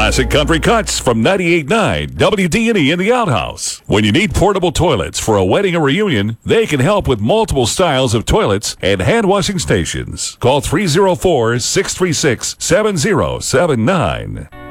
Classic country cuts from 98.9 WD&E in the outhouse. When you need portable toilets for a wedding or reunion, they can help with multiple styles of toilets and hand washing stations. Call 304-636-7079.